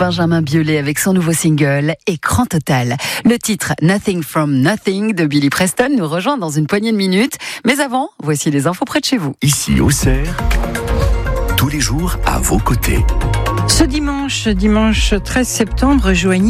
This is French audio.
Benjamin Biolay avec son nouveau single Écran total. Le titre Nothing from Nothing de Billy Preston nous rejoint dans une poignée de minutes. Mais avant, voici les infos près de chez vous. Ici, Auxerre, tous les jours à vos côtés. Ce dimanche 13 septembre, rejoignez